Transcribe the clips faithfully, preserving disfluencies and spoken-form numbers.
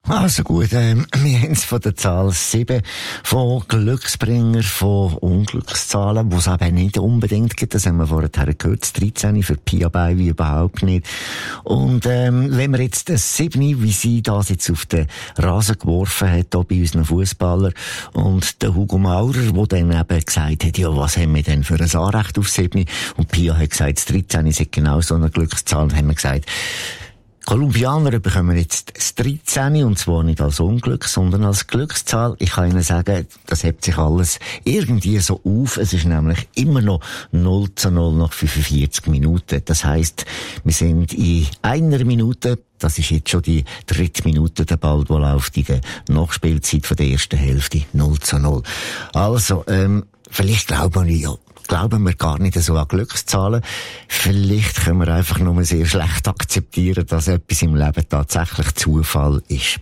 Also gut, ähm, wir haben es von der Zahl sieben, von Glücksbringer, von Unglückszahlen, wo es eben nicht unbedingt gibt. Das haben wir vorher gehört, das dreizehn für Pia Beiwi überhaupt nicht. Und ähm, wenn wir jetzt das sieben, wie sie das jetzt auf den Rasen geworfen hat, hier bei unseren Fußballern, und der Hugo Maurer, der dann eben gesagt hat, ja, was haben wir denn für ein Anrecht auf sieben? Und Pia hat gesagt, das dreizehn ist genau so eine Glückszahl. Und haben wir gesagt, Kolumbianer bekommen jetzt das dreizehn, und zwar nicht als Unglück, sondern als Glückszahl. Ich kann Ihnen sagen, das hebt sich alles irgendwie so auf. Es ist nämlich immer noch null zu null nach fünfundvierzig Minuten. Das heisst, wir sind in einer Minute, das ist jetzt schon die dritte Minute, der Ball, der läuft in der Nachspielzeit von der ersten Hälfte, null zu null. Also, ähm, vielleicht glauben wir ja, glauben wir gar nicht so an Glückszahlen. Vielleicht können wir einfach nur sehr schlecht akzeptieren, dass etwas im Leben tatsächlich Zufall ist.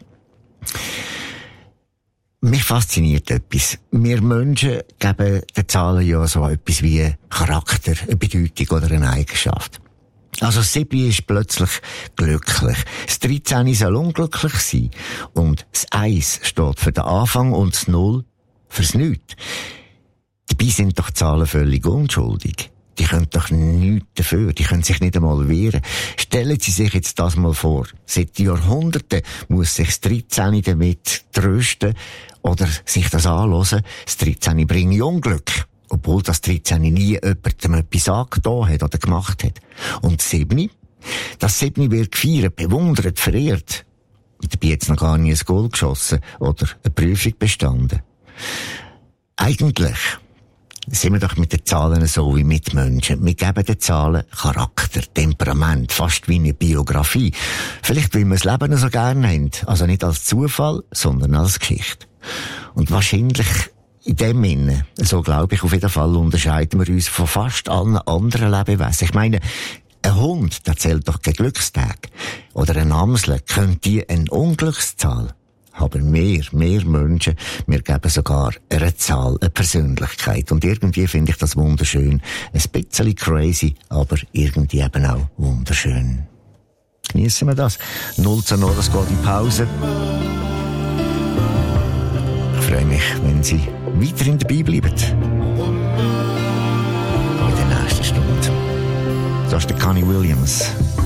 Mich fasziniert etwas. Wir Menschen geben den Zahlen ja so etwas wie Charakter, eine Bedeutung oder eine Eigenschaft. Also das sieben ist plötzlich glücklich. Das dreizehn soll unglücklich sein. Und das eins steht für den Anfang und das null fürs Nichts. Dabei sind doch Zahlen völlig unschuldig. Die können doch nichts dafür, die können sich nicht einmal wehren. Stellen Sie sich jetzt das mal vor. Seit Jahrhunderten muss sich das dreizehn damit trösten oder sich das anhören. Das dreizehn bringe Unglück. Obwohl das dreizehn nie jemandem etwas angetan hat oder gemacht hat. Und das sieben? Das sieben wird gefeiert, bewundert, verehrt. Und dabei jetzt noch gar nie ein Goal geschossen oder eine Prüfung bestanden. Eigentlich sind wir doch mit den Zahlen so wie mit Menschen. Wir geben den Zahlen Charakter, Temperament, fast wie eine Biografie. Vielleicht, weil wir das Leben so gerne haben. Also nicht als Zufall, sondern als Geschichte. Und wahrscheinlich in dem Sinne, so glaube ich auf jeden Fall, unterscheiden wir uns von fast allen anderen Lebewesen. Ich meine, ein Hund, der zählt doch kein Glückstag. Oder ein Amsel, könnte eine Unglückszahl. Aber mehr, mehr Menschen, wir geben sogar eine Zahl, eine Persönlichkeit. Und irgendwie finde ich das wunderschön. Ein bisschen crazy, aber irgendwie eben auch wunderschön. Geniessen wir das. null zu null, es geht in Pause. Ich freue mich, wenn Sie weiterhin dabei bleiben. In der nächsten Stunde. Das ist der Connie Williams.